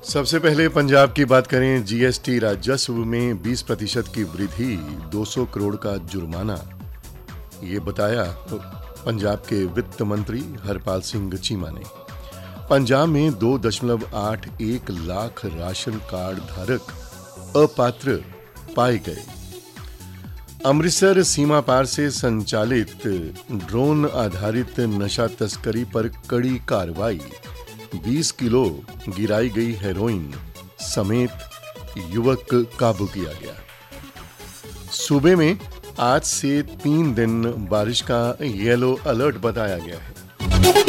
सबसे पहले पंजाब की बात करें। जीएसटी राजस्व में 20% की वृद्धि, 200 करोड़ का जुर्माना। ये बताया पंजाब के वित्त मंत्री हरपाल सिंह चीमा ने। पंजाब में 2.81 लाख राशन कार्ड धारक अपात्र पाए गए। अमृतसर सीमा पार से संचालित ड्रोन आधारित नशा तस्करी पर कड़ी कार्रवाई, 20 किलो गिराई गई हेरोइन समेत युवक काबू किया गया। सूबे में आज से 3 दिन बारिश का येलो अलर्ट बताया गया है।